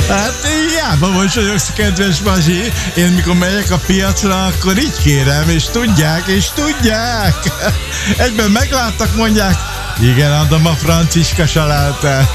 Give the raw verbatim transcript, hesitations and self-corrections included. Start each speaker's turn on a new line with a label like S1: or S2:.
S1: Hát hiába mosolyogsz, kedves Bazsi. Én mikor megyek a piacra, akkor így kérem, és tudják, és tudják. Egyben megláttak, mondják, igen, adom a Franciska salátát.